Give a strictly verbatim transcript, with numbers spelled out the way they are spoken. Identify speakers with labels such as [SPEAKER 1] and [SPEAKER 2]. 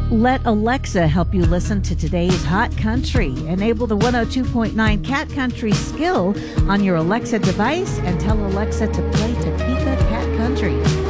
[SPEAKER 1] Let Alexa help you listen to today's hot country. Enable the one oh two point nine Cat Country skill on your Alexa device and tell Alexa to play Topeka Cat Country.